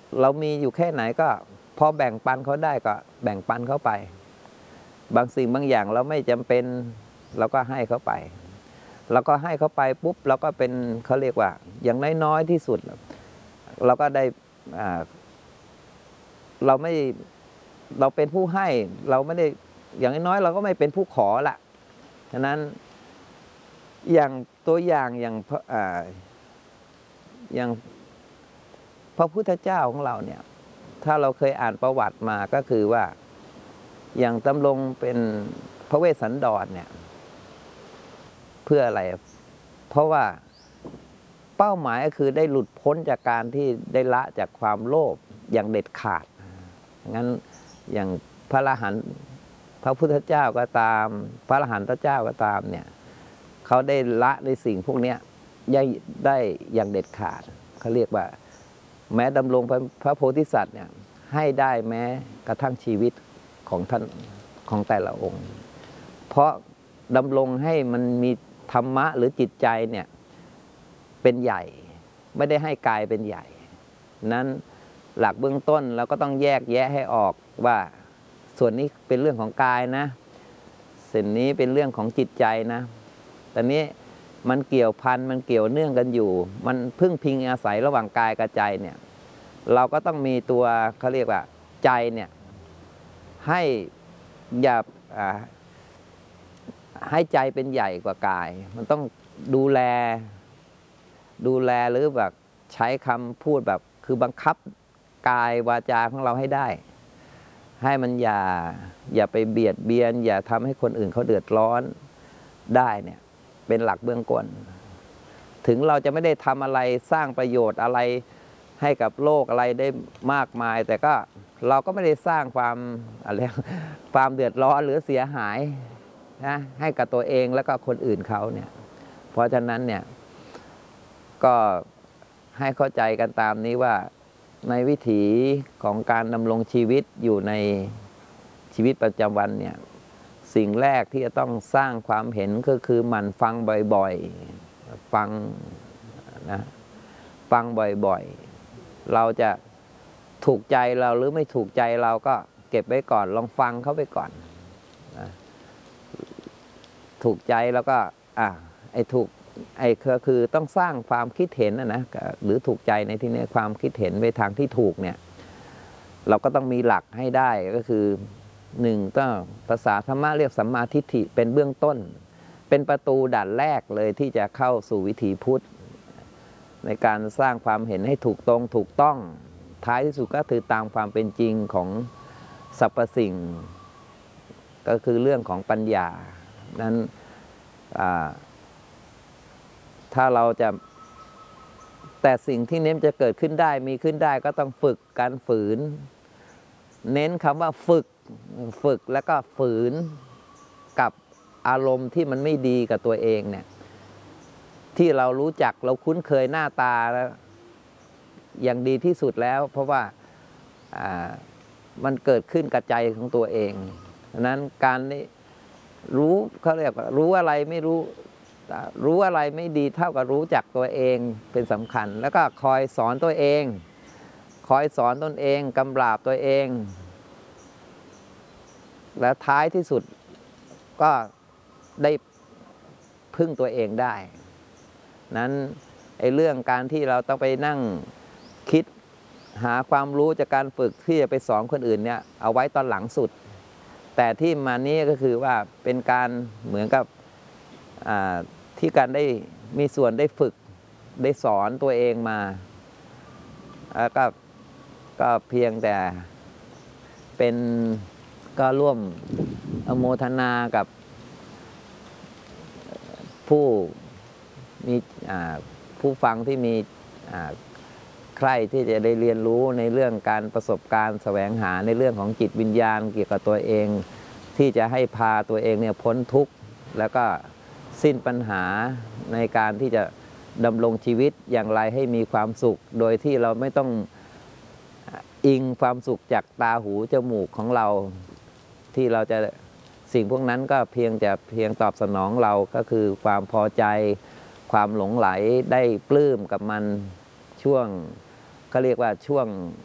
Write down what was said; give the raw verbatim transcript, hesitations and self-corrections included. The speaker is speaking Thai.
เรามีอยู่แค่ไหนก็พอแบ่งปันเขาได้ก็แบ่งปันเขาไปบางสิ่งบางอย่างเราไม่จำเป็นเราก็ให้เขาไปเราก็ให้เขาไปปุ๊บเราก็เป็นเขาเรียกว่าอย่างน้อยๆที่สุดเราก็ได้เราไม่เราเป็นผู้ให้เราไม่ได้อย่างน้อยเราก็ไม่เป็นผู้ขอละฉะนั้นอย่างตัวอย่างอย่างอย่างพระพุทธเจ้าของเราเนี่ยถ้าเราเคยอ่านประวัติมาก็คือว่าอย่างดำรงเป็นพระเวสสันดรเนี่ยเพื่ออะไรเพราะว่าเป้าหมายก็คือได้หลุดพ้นจากการที่ได้ละจากความโลภอย่างเด็ดขาดงั้นอย่างพระอรหันต์พระพุทธเจ้าก็ตามพระอรหันตเจ้าก็ตามเนี่ยเขาได้ละในสิ่งพวกนี้ได้ได้อย่างเด็ดขาดเขาเรียกว่าแม้ดำรงพระโพธิสัตว์เนี่ยให้ได้แม้กระทั่งชีวิตของท่านของแต่ละองค์เพราะดำรงให้มันมีธรรมะหรือจิตใจเนี่ยเป็นใหญ่ไม่ได้ให้กายเป็นใหญ่นั้นหลักเบื้องต้นเราก็ต้องแยกแยะให้ออกว่าส่วนนี้เป็นเรื่องของกายนะส่วนนี้เป็นเรื่องของจิตใจนะแต่นี้มันเกี่ยวพันมันเกี่ยวเนื่องกันอยู่มันพึ่งพิงอาศัยระหว่างกายกับใจเนี่ยเราก็ต้องมีตัวเขาเรียกว่าใจเนี่ยให้อย่าให้ใจเป็นใหญ่กว่ากายมันต้องดูแลดูแลหรือแบบใช้คำพูดแบบคือบังคับกายวาจาของเราให้ได้ให้มันอย่าอย่าไปเบียดเบียนอย่าทำให้คนอื่นเขาเดือดร้อนได้เนี่ยเป็นหลักเบื้องต้นถึงเราจะไม่ได้ทำอะไรสร้างประโยชน์อะไรให้กับโลกอะไรได้มากมายแต่ก็เราก็ไม่ได้สร้างความอะไรความเดือดร้อนหรือเสียหายนะให้กับตัวเองแล้วก็คนอื่นเขาเนี่ยเพราะฉะนั้นเนี่ยก็ให้เข้าใจกันตามนี้ว่าในวิถีของการดำรงชีวิตอยู่ในชีวิตประจำวันเนี่ยสิ่งแรกที่จะต้องสร้างความเห็นก็คือหมั่นฟังบ่อยๆฟังนะฟังบ่อยๆเราจะถูกใจเราหรือไม่ถูกใจเราก็เก็บไว้ก่อนลองฟังเขาไปก่อนนะถูกใจแล้วก็อ่ะไอ้ถูกไอ้ก็คือต้องสร้างความคิดเห็นนะนะหรือถูกใจในที่นี้ความคิดเห็นไปทางที่ถูกเนี่ยเราก็ต้องมีหลักให้ได้ก็คือหนึ่งต้องภาษาธรรมะเรียกสัมมาทิฏฐิเป็นเบื้องต้นเป็นประตูด่านแรกเลยที่จะเข้าสู่วิถีพุทธในการสร้างความเห็นให้ถูกตรงถูกต้องท้ายที่สุดก็คือตามความเป็นจริงของสรรพสิ่งก็คือเรื่องของปัญญานั้นถ้าเราจะแต่สิ่งที่เน้นจะเกิดขึ้นได้มีขึ้นได้ก็ต้องฝึกการฝืนเน้นคำว่าฝึกฝึกแล้วก็ฝืนกับอารมณ์ที่มันไม่ดีกับตัวเองเนี่ยที่เรารู้จักเราคุ้นเคยหน้าตาแล้วอย่างดีที่สุดแล้วเพราะว่ามันเกิดขึ้นกับใจของตัวเองดังนั้นการนี้รู้เขาเรียกว่ารู้อะไรไม่รู้รู้อะไรไม่ดีเท่ากับรู้จักตัวเองเป็นสำคัญแล้วก็คอยสอนตัวเองคอยสอนตนเองกำราบตัวเองและท้ายที่สุดก็ได้พึ่งตัวเองได้นั้นไอ้เรื่องการที่เราต้องไปนั่งคิดหาความรู้จากการฝึกที่จะไปสอนคนอื่นเนี่ยเอาไว้ตอนหลังสุดแต่ที่มานี้ก็คือว่าเป็นการเหมือนกับที่การได้มีส่วนได้ฝึกได้สอนตัวเองมาแล้วก็ก็เพียงแต่เป็นก็ร่วมอโมทนากับผู้มีผู้ฟังที่มีใครที่จะได้เรียนรู้ในเรื่องการประสบการณ์แสวงหาในเรื่องของจิตวิญญาณเกี่ยวกับตัวเองที่จะให้พาตัวเองเนี่ยพ้นทุกข์แล้วก็สิ้นปัญหาในการที่จะดำรงชีวิตอย่างไรให้มีความสุขโดยที่เราไม่ต้องอิงความสุขจากตาหูจมูกของเราที่เราจะสิ่งพวกนั้นก็เพียงจะเพียงตอบสนองเราก็คือความพอใจความหลงไหลได้ปลื้มกับมันช่วงเขาเรียกว่าช่วง